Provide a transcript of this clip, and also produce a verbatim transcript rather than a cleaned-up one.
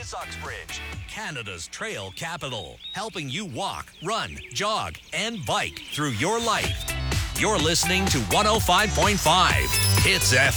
Uxbridge, Canada's trail capital, helping you walk, run, jog, and bike through your life. You're listening to one oh five point five Hits F M.